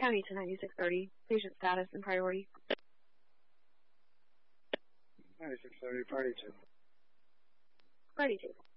County to 9630. Patient status and priority. 9630, party 2. Party 2.